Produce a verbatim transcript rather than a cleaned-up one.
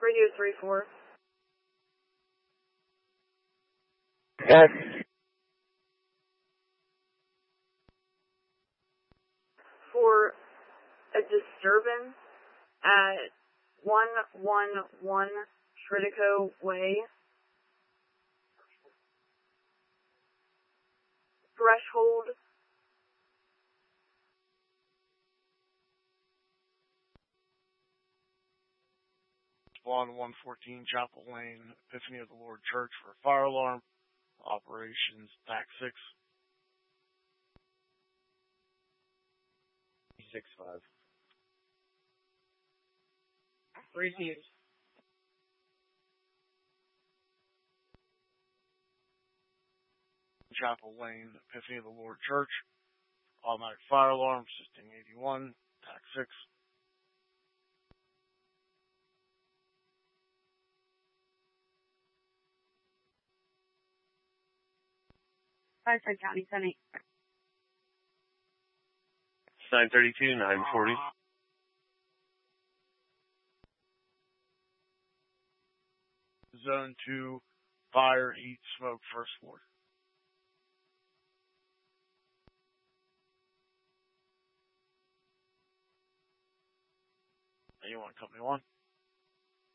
Radio three four. Yes. For a disturbance at one one one Tritico Way. Threshold. Spawn one fourteen Chapel Lane, Epiphany of the Lord Church for a fire alarm. Operations T A C six. six five. Reviews. Chapel Lane, Epiphany of the Lord Church. Automatic fire alarm, System eighty-one, T A C six. Fireside County, ten eight. nine thirty-two, nine forty. Zone two, fire, heat, smoke, first floor. You want company one?